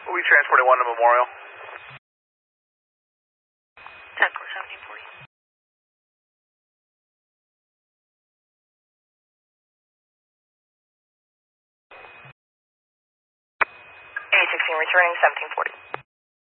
We transported 1 to Memorial. 10-4, 1740. A16 returning 1740.